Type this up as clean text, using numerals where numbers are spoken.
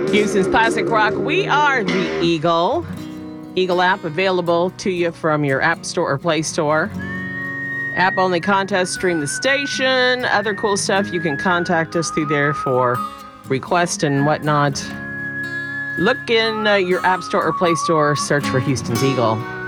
Houston's Classic Rock. We are the Eagle. Eagle app available to you from your App Store or Play Store. App only contest, stream the station, other cool stuff. You can contact us through there for requests and whatnot. Look in your App Store or Play Store, search for Houston's Eagle.